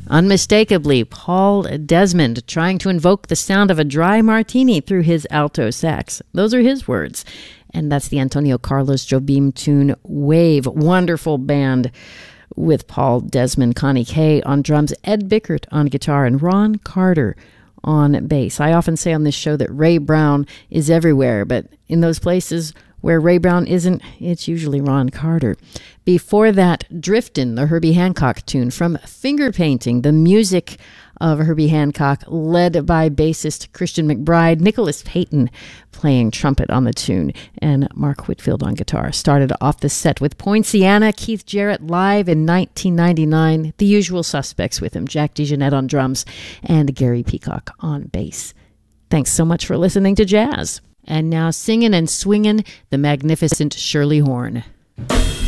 Unmistakably, Paul Desmond trying to invoke the sound of a dry martini through his alto sax. Those are his words. And that's the Antonio Carlos Jobim tune, Wave. Wonderful band with Paul Desmond, Connie Kay on drums, Ed Bickert on guitar, and Ron Carter on bass. I often say on this show that Ray Brown is everywhere, but in those places where Ray Brown isn't, it's usually Ron Carter. Before that, Driftin', the Herbie Hancock tune from Finger Painting, the music of Herbie Hancock, led by bassist Christian McBride, Nicholas Payton playing trumpet on the tune, and Mark Whitfield on guitar. Started off the set with Poinciana, Keith Jarrett live in 1999, the usual suspects with him, Jack DeJohnette on drums, and Gary Peacock on bass. Thanks so much for listening to Jazz. And now singing and swinging, the magnificent Shirley Horn.